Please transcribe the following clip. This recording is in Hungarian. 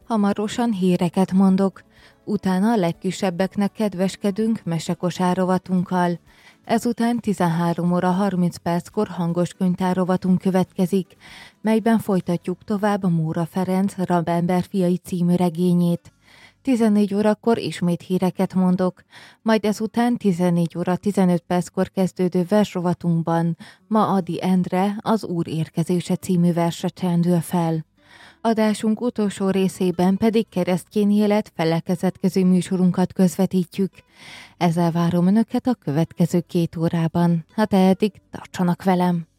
Hamarosan híreket mondok, utána a legkisebbeknek kedveskedünk mesekosár rovatunkkal. Ezután 13 óra 30 perckor hangos könyvtár rovatunk következik, melyben folytatjuk tovább Móra Ferenc Rabember fiai című regényét. 14 órakor ismét híreket mondok, majd ezután 14 óra 15 perckor kezdődő versrovatunkban ma Ady Endre az Úr érkezése című verse csendül fel. Adásunk utolsó részében pedig Keresztény élet felekezetkező műsorunkat közvetítjük. Ezzel várom Önöket a következő 2 órában. Ha tehetik, tartsanak velem!